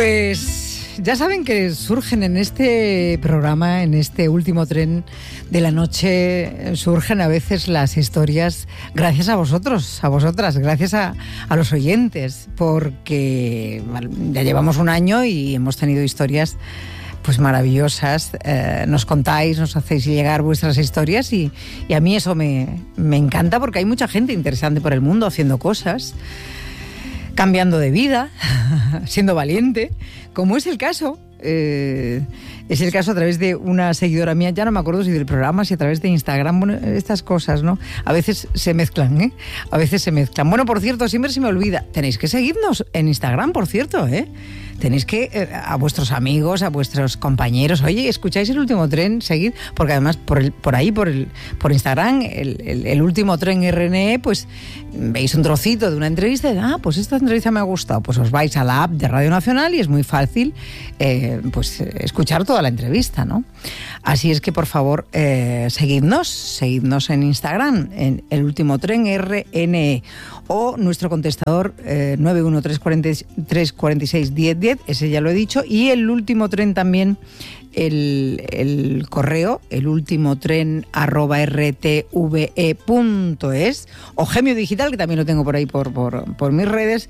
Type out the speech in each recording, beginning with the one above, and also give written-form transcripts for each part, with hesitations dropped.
Pues ya saben que surgen en este programa, en este último tren de la noche, surgen a veces las historias gracias a vosotros, a vosotras, gracias a los oyentes, porque ya llevamos un año y hemos tenido historias pues maravillosas. Nos contáis, nos hacéis llegar vuestras historias y a mí eso me encanta, porque hay mucha gente interesante por el mundo haciendo cosas, cambiando de vida, siendo valiente, como es el caso. Es el caso a través de una seguidora mía, ya no me acuerdo si del programa, si a través de Instagram, bueno, estas cosas, ¿no? A veces se mezclan, ¿eh? A veces se mezclan. Bueno, por cierto, siempre se me olvida, tenéis que seguirnos en Instagram, por cierto, ¿eh? Tenéis que, a vuestros amigos, a vuestros compañeros, oye, escucháis El Último Tren, seguid, porque además por Instagram, el Último Tren RNE, pues veis un trocito de una entrevista y pues esta entrevista me ha gustado, pues os vais a la app de Radio Nacional y es muy fácil pues escuchar toda la entrevista, ¿no? Así es que, por favor, seguidnos en Instagram, en El Último Tren RNE, o nuestro contestador 913461010, ese ya lo he dicho, y El Último Tren también, el correo, elultimotren@rtve.es, o Gemio Digital, que también lo tengo por ahí por mis redes,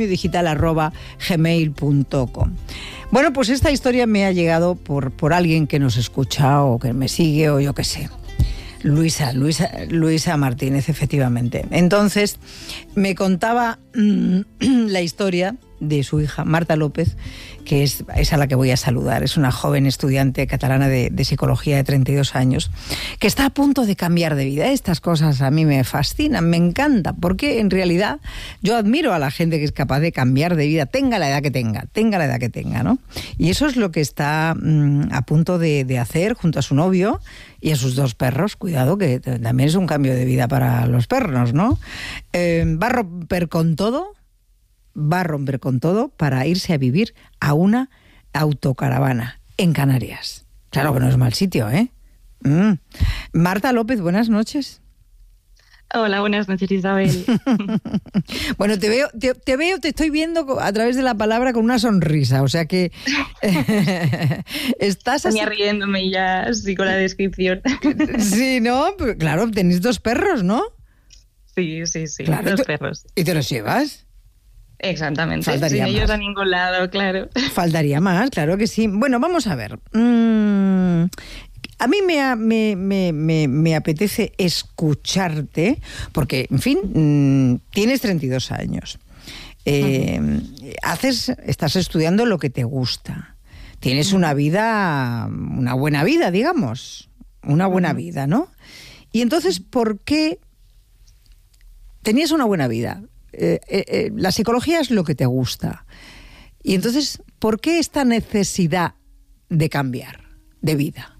gemiodigital@gmail.com. Bueno, pues esta historia me ha llegado por alguien que nos escucha o que me sigue o yo qué sé. Luisa Martínez, efectivamente. Entonces, me contaba la historia de su hija, Marta López, que es a la que voy a saludar. Es una joven estudiante catalana de psicología de 32 años, que está a punto de cambiar de vida. Estas cosas a mí me fascinan, me encantan, porque en realidad yo admiro a la gente que es capaz de cambiar de vida, tenga la edad que tenga, ¿no? Y eso es lo que está a punto de hacer junto a su novio y a sus 2 perros. Cuidado, que también es un cambio de vida para los perros, ¿no? Va a romper con todo para irse a vivir a una autocaravana en Canarias. Claro que no es mal sitio, ¿eh? Marta López, buenas noches. Hola, buenas noches, Isabel. Bueno, te estoy viendo a través de la palabra con una sonrisa, o sea que estás así. Venía riéndome ya, así con la descripción. Sí, ¿no? Claro, tenéis 2 perros, ¿no? Sí, claro, 2 perros. ¿Y te los llevas? Exactamente, faltaría sin más. ellos a ningún lado, claro. Faltaría más, claro que sí. Bueno, vamos a ver. A mí me apetece escucharte, porque, en fin, tienes 32 años. Estás estudiando lo que te gusta. Tienes una buena vida, digamos. Una buena vida, ¿no? Y entonces, ¿por qué tenías una buena vida? La psicología es lo que te gusta. Y entonces, ¿por qué esta necesidad de cambiar de vida?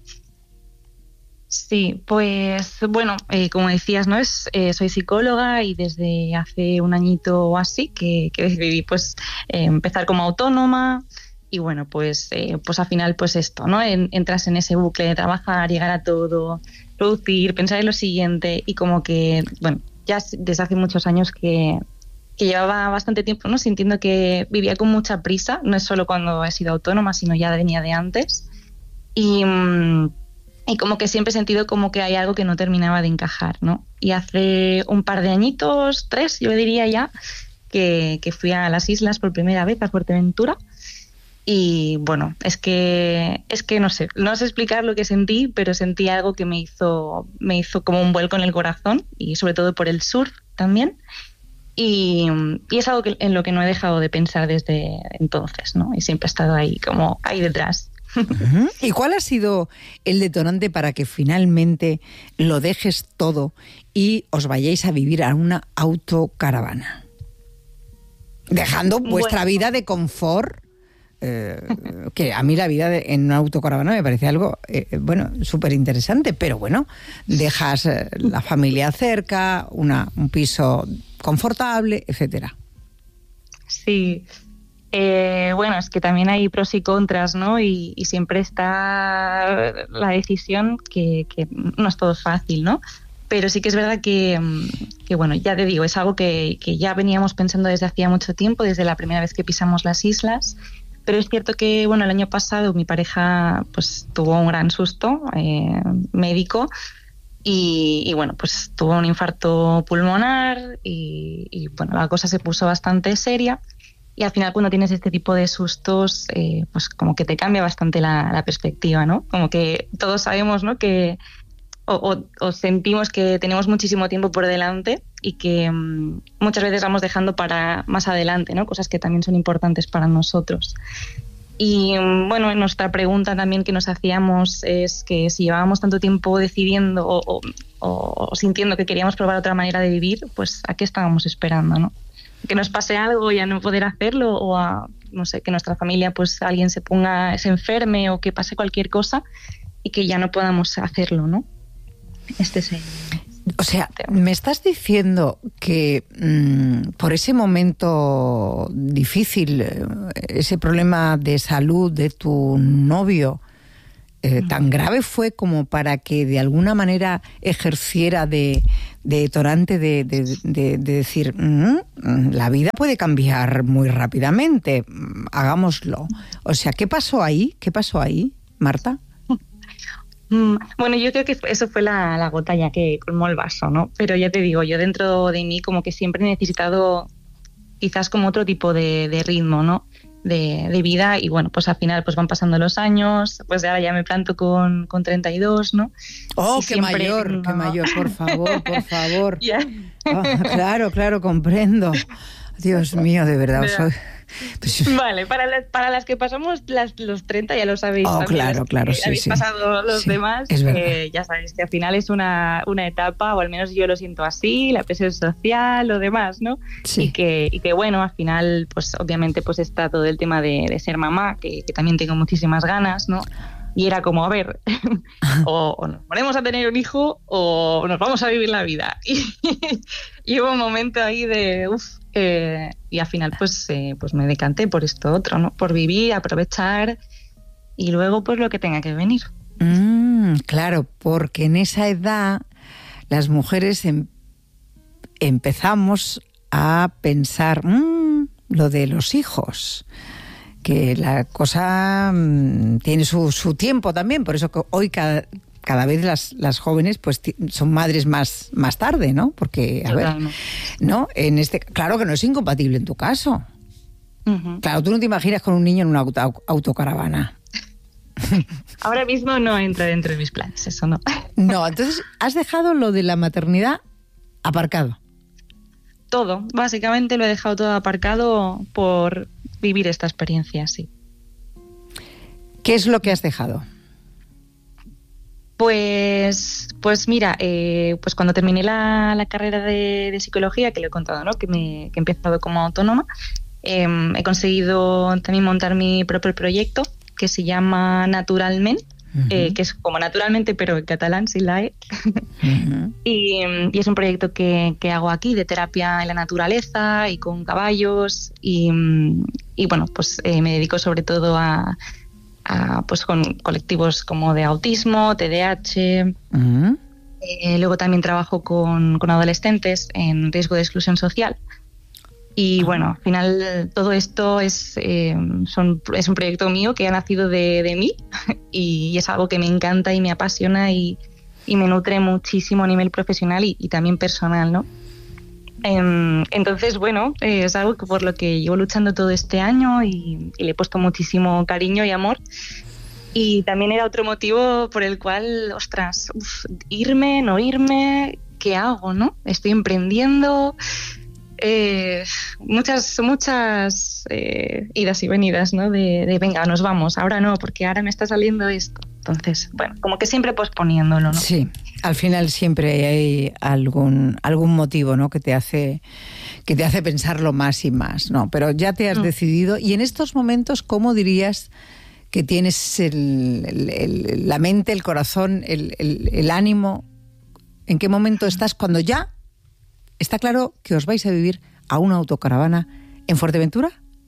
Sí, pues bueno, como decías, ¿no? Soy psicóloga y desde hace un añito o así que decidí pues empezar como autónoma. Y bueno, pues al final pues esto, ¿no? Entras en ese bucle de trabajar, llegar a todo, producir, pensar en lo siguiente, y como que, bueno, ya desde hace muchos años que llevaba bastante tiempo, ¿no? Sintiendo que vivía con mucha prisa, no es solo cuando he sido autónoma, sino ya venía de antes. Y como que siempre he sentido como que hay algo que no terminaba de encajar, ¿no? Y hace un par de añitos, 3, yo diría ya, que fui a las islas por primera vez, a Fuerteventura. Y bueno, es que no sé explicar lo que sentí, pero sentí algo que me hizo como un vuelco en el corazón, y sobre todo por el surf también. Y es algo en lo que no he dejado de pensar desde entonces, ¿no? Y siempre he estado ahí, como ahí detrás. ¿Y cuál ha sido el detonante para que finalmente lo dejes todo y os vayáis a vivir a una autocaravana? Dejando vuestra vida de confort, que a mí la vida en una autocaravana me parece algo, súper interesante, pero bueno, dejas la familia cerca, un piso confortable, etcétera. Sí. Bueno, es que también hay pros y contras, ¿no? Y siempre está la decisión que no es todo fácil, ¿no? Pero sí que es verdad que bueno, ya te digo, es algo que ya veníamos pensando desde hacía mucho tiempo, desde la primera vez que pisamos las islas, Pero es cierto que, bueno, el año pasado mi pareja pues tuvo un gran susto médico y bueno, pues tuvo un infarto pulmonar y bueno, la cosa se puso bastante seria. Y al final cuando tienes este tipo de sustos, pues como que te cambia bastante la perspectiva, ¿no? Como que todos sabemos, ¿no? Que o sentimos que tenemos muchísimo tiempo por delante y que muchas veces vamos dejando para más adelante, ¿no? Cosas que también son importantes para nosotros. Y bueno, en nuestra pregunta también que nos hacíamos es que si llevábamos tanto tiempo decidiendo o sintiendo que queríamos probar otra manera de vivir, pues ¿a qué estábamos esperando, no? Que nos pase algo y a no poder hacerlo, o a, no sé, que nuestra familia, pues alguien se enferme o que pase cualquier cosa y que ya no podamos hacerlo, ¿no? O sea, me estás diciendo que por ese momento difícil, ese problema de salud de tu novio, tan grave fue como para que de alguna manera ejerciera de detonante de decir, la vida puede cambiar muy rápidamente, hagámoslo. O sea, ¿qué pasó ahí? ¿Qué pasó ahí, Marta? Bueno, yo creo que eso fue la gota ya que colmó el vaso, ¿no? Pero ya te digo, yo dentro de mí como que siempre he necesitado quizás como otro tipo de ritmo, ¿no? De vida, y bueno, pues al final pues van pasando los años, pues ahora ya me planto con 32, ¿no? ¡Oh, qué mayor, ¿no? Qué mayor, por favor, por favor. Yeah. Oh, claro, comprendo. Dios mío, de verdad, soy... Pues... Vale, para las que pasamos los 30 ya lo sabéis. Oh, claro, sí, habéis pasado los demás, ya sabéis que al final es una etapa, o al menos yo lo siento así, la presión social, lo demás, ¿no? Sí. Y que bueno, al final, pues obviamente pues está todo el tema de ser mamá, que también tengo muchísimas ganas, ¿no? Y era como, a ver, o nos ponemos a tener un hijo o nos vamos a vivir la vida. Y hubo un momento ahí de, y al final pues me decanté por esto otro, ¿no? Por vivir, aprovechar y luego pues lo que tenga que venir. Claro, porque en esa edad las mujeres empezamos a pensar lo de los hijos, que la cosa tiene su tiempo también, por eso que hoy cada vez las jóvenes pues son madres más tarde, ¿no? Porque, a ver, ¿no? Claro que no es incompatible en tu caso. Uh-huh. Claro, tú no te imaginas con un niño en una autocaravana. Ahora mismo no entra dentro de mis planes, eso no. No, entonces has dejado lo de la maternidad aparcado. Todo, básicamente lo he dejado todo aparcado por vivir esta experiencia, sí. ¿Qué es lo que has dejado? Pues mira, pues cuando terminé la carrera de psicología, que lo he contado, ¿no? Que he empezado como autónoma, he conseguido también montar mi propio proyecto que se llama Naturalment, uh-huh. Que es como naturalmente, pero en catalán, sin la E. Uh-huh. Y es un proyecto que hago aquí de terapia en la naturaleza y con caballos y bueno, pues me dedico sobre todo a pues con colectivos como de autismo, TDAH. Uh-huh. Luego también trabajo con adolescentes en riesgo de exclusión social. Y bueno, al final todo esto es un proyecto mío que ha nacido de mí y es algo que me encanta y me apasiona y me nutre muchísimo a nivel profesional y también personal, ¿no? Entonces, bueno, es algo por lo que llevo luchando todo este año y le he puesto muchísimo cariño y amor. Y también era otro motivo por el cual, ostras, irme, no irme, ¿qué hago, no? Estoy emprendiendo, muchas idas y venidas, ¿no? De venga, nos vamos, ahora no, porque ahora me está saliendo esto. Entonces, bueno, como que siempre posponiéndolo, ¿no? Sí, al final siempre hay algún motivo, ¿no? que te hace pensarlo más y más, ¿no? Pero ya te has decidido. Y en estos momentos, ¿cómo dirías que tienes la mente, el corazón, el ánimo? ¿En qué momento estás cuando ya está claro que os vais a vivir a una autocaravana en Fuerteventura?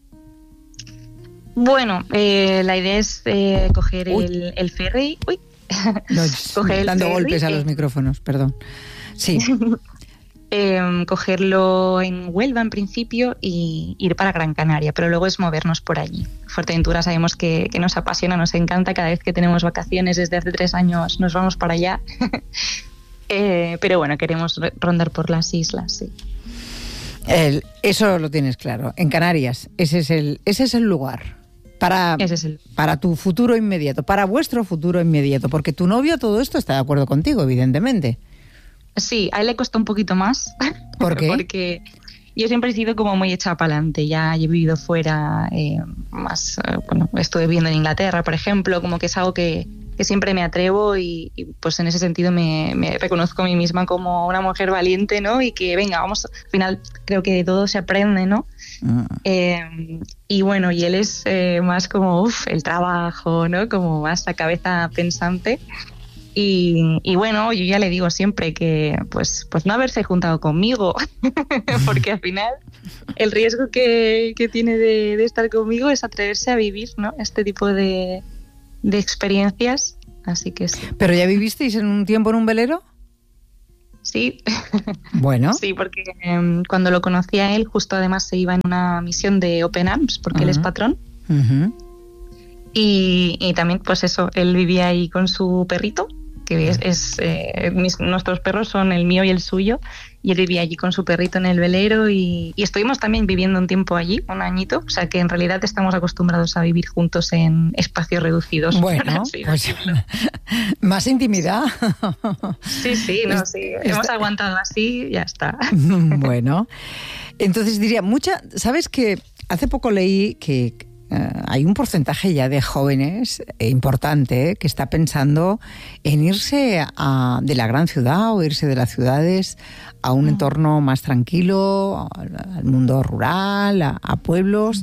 Bueno, la idea es coger el ferry. Uy. No, coger dando ferry, golpes a los micrófonos, perdón. Sí. cogerlo en Huelva en principio y ir para Gran Canaria, pero luego es movernos por allí. Fuerteventura sabemos que nos apasiona, nos encanta, cada vez que tenemos vacaciones desde hace 3 años nos vamos para allá. Pero bueno, queremos rondar por las islas, sí. Eso lo tienes claro. En Canarias, ese es el lugar para tu futuro inmediato, para vuestro futuro inmediato, porque tu novio todo esto está de acuerdo contigo, evidentemente. Sí, a él le costó un poquito más. ¿Por qué? Porque yo siempre he sido como muy echada para adelante. Ya he vivido fuera, estuve viviendo en Inglaterra, por ejemplo, como que es algo que siempre me atrevo y pues en ese sentido me reconozco a mí misma como una mujer valiente, ¿no? Y que venga, vamos, al final creo que de todo se aprende, ¿no? Y bueno, y él es más como el trabajo, ¿no? Como más la cabeza pensante. Y bueno, yo ya le digo siempre que pues no haberse juntado conmigo, porque al final el riesgo que tiene de estar conmigo es atreverse a vivir, ¿no? Este tipo de experiencias, así que sí. ¿Pero ya vivisteis en un tiempo en un velero? Sí. Bueno. Sí, porque cuando lo conocí a él, justo además se iba en una misión de Open Arms, porque él es patrón. Y también, pues eso, él vivía ahí con su perrito, que nuestros perros son el mío y el suyo, y él vivía allí con su perrito en el velero y estuvimos también viviendo un tiempo allí, un añito, o sea que en realidad estamos acostumbrados a vivir juntos en espacios reducidos. Bueno, sí, pues más intimidad. Sí, hemos aguantado así, ya está. Bueno, entonces diría, ¿sabes que hace poco leí que hay un porcentaje ya de jóvenes importante que está pensando en irse de la gran ciudad o irse de las ciudades a un entorno más tranquilo, al mundo rural, a pueblos?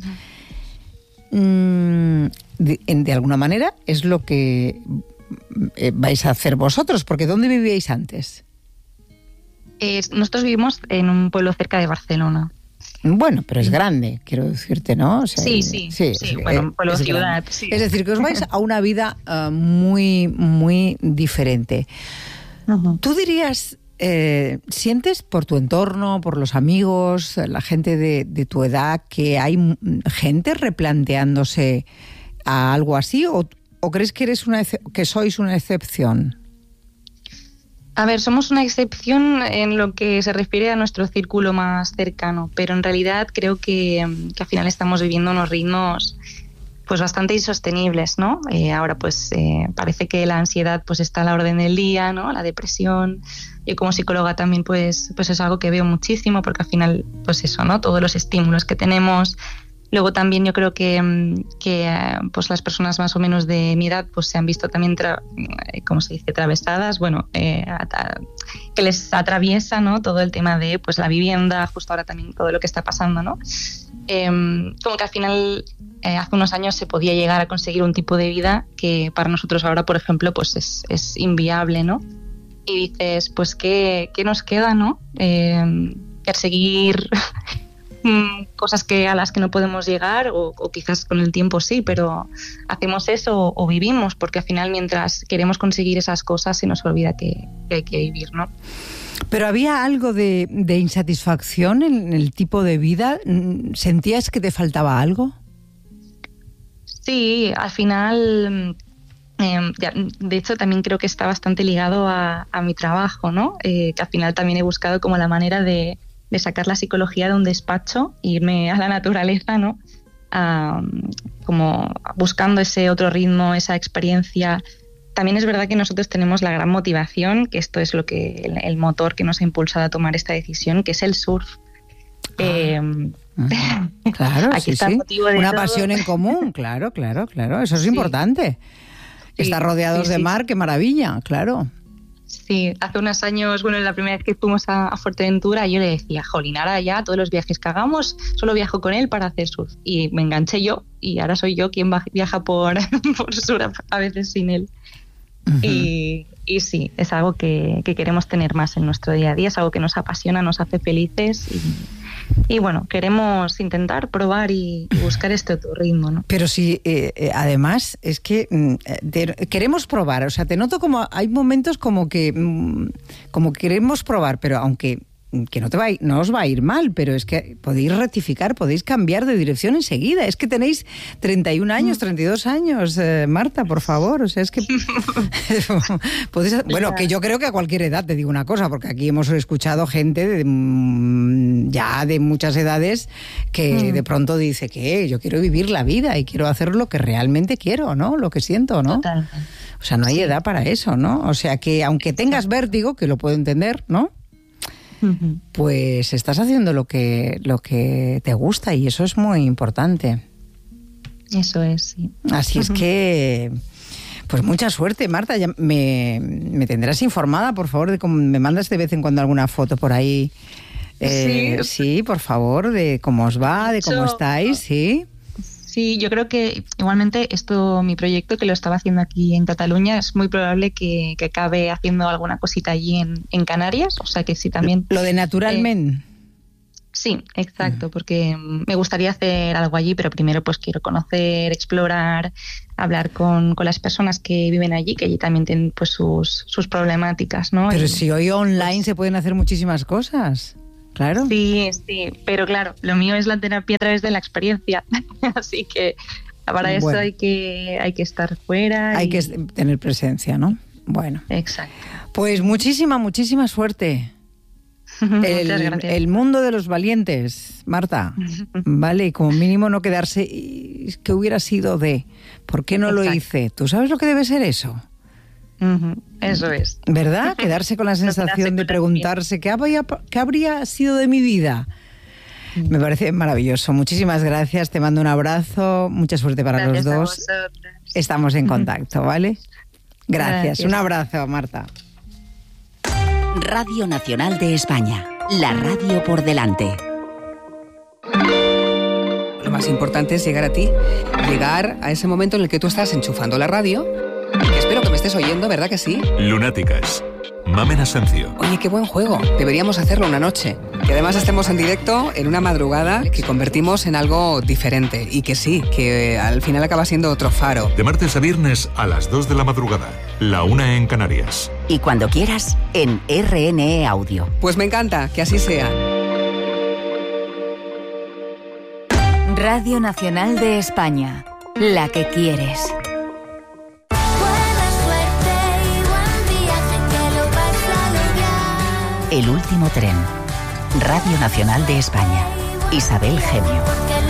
De alguna manera es lo que vais a hacer vosotros, porque ¿dónde vivíais antes? Nosotros vivimos en un pueblo cerca de Barcelona. Bueno, pero es grande, quiero decirte, ¿no? O sea, sí, bueno, pueblo ciudad. Sí. Es decir, que os vais a una vida muy, muy diferente. ¿Tú dirías, sientes por tu entorno, por los amigos, la gente de tu edad, que hay gente replanteándose a algo así? ¿O crees que que sois una excepción? A ver, somos una excepción en lo que se refiere a nuestro círculo más cercano, pero en realidad creo que al final estamos viviendo unos ritmos pues bastante insostenibles, ¿no? Ahora pues parece que la ansiedad pues está a la orden del día, ¿no? La depresión. Yo como psicóloga también pues es algo que veo muchísimo, porque al final pues eso, ¿no? Todos los estímulos que tenemos. Luego también yo creo que pues las personas más o menos de mi edad pues se han visto también, ¿cómo se dice?, atravesadas, bueno, que les atraviesa, ¿no?, todo el tema de pues la vivienda, justo ahora también todo lo que está pasando, ¿no? Como que al final hace unos años se podía llegar a conseguir un tipo de vida que para nosotros ahora, por ejemplo, pues es inviable, ¿no? Y dices, pues ¿qué nos queda, no? Perseguir cosas a las que no podemos llegar o quizás con el tiempo sí, pero hacemos eso o vivimos, porque al final mientras queremos conseguir esas cosas se nos olvida que hay que vivir, ¿no? ¿Pero había algo de insatisfacción en el tipo de vida? ¿Sentías que te faltaba algo? Sí, al final, de hecho también creo que está bastante ligado a mi trabajo, ¿no? Que al final también he buscado como la manera de sacar la psicología de un despacho e irme a la naturaleza, ¿no? Como buscando ese otro ritmo, esa experiencia. También es verdad que nosotros tenemos la gran motivación, que esto es lo que el motor que nos ha impulsado a tomar esta decisión, que es el surf. Claro, aquí está el motivo de una todo. Pasión en común, claro, eso es importante. Sí, estar rodeados de mar, qué maravilla, claro. Sí, hace unos años, bueno, la primera vez que fuimos a Fuerteventura, yo le decía, jolín, ahora ya todos los viajes que hagamos, solo viajo con él para hacer surf. Y me enganché yo, y ahora soy yo quien viaja por surf, a veces sin él. Y sí, es algo que queremos tener más en nuestro día a día, es algo que nos apasiona, nos hace felices y bueno, queremos intentar probar y buscar este otro ritmo, ¿no? Pero sí, además es que queremos probar, o sea, te noto como hay momentos como que queremos probar, pero aunque que no os va a ir mal, pero es que podéis rectificar, podéis cambiar de dirección enseguida. Es que tenéis 31 años, 32 años, Marta, por favor. O sea, es que podéis, bueno, que yo creo que a cualquier edad, te digo una cosa, porque aquí hemos escuchado gente ya de muchas edades que de pronto dice que yo quiero vivir la vida y quiero hacer lo que realmente quiero, ¿no? Lo que siento, ¿no? Totalmente. O sea, no hay edad para eso, ¿no? O sea, que aunque tengas vértigo, que lo puedo entender, ¿no? Pues estás haciendo lo que te gusta y eso es muy importante. Eso es, sí. Así es que, pues mucha suerte, Marta. Ya me tendrás informada, por favor, de cómo me mandas de vez en cuando alguna foto por ahí. Sí, por favor, de cómo os va, de cómo estáis, sí. Sí, yo creo que igualmente mi proyecto que lo estaba haciendo aquí en Cataluña, es muy probable que acabe haciendo alguna cosita allí en Canarias, o sea que sí también... Lo de Naturalment. Sí, exacto, porque me gustaría hacer algo allí, pero primero pues quiero conocer, explorar, hablar con las personas que viven allí, que allí también tienen pues sus problemáticas, ¿no? Pero si hoy online se pueden hacer muchísimas cosas. Claro. Sí, pero claro, lo mío es la terapia a través de la experiencia, así que para eso hay que estar fuera. Hay que tener presencia, ¿no? Bueno. Exacto. Pues muchísima suerte. Muchas gracias. El mundo de los valientes, Marta, ¿vale? Y como mínimo no quedarse, ¿qué hubiera sido de? ¿Por qué no lo hice? ¿Tú sabes lo que debe ser eso? Eso es. ¿Verdad? Quedarse con la sensación de preguntarse ¿qué habría sido de mi vida? Me parece maravilloso. Muchísimas gracias, te mando un abrazo, mucha suerte para los dos. Estamos en contacto, ¿vale? Gracias. Un abrazo, Marta. Radio Nacional de España, la radio por delante. Lo más importante es llegar a ti, llegar a ese momento en el que tú estás enchufando la radio. Espero que me estés oyendo, ¿verdad que sí? Lunáticas. Mamen Asencio. Oye, qué buen juego. Deberíamos hacerlo una noche. Que además estemos en directo en una madrugada que convertimos en algo diferente. Y que sí, que al final acaba siendo otro faro. De martes a viernes a las 2 de la madrugada. La 1 en Canarias. Y cuando quieras, en RNE Audio. Pues me encanta, que así sea. Radio Nacional de España. La que quieres. El último tren. Radio Nacional de España. Isabel Gemio.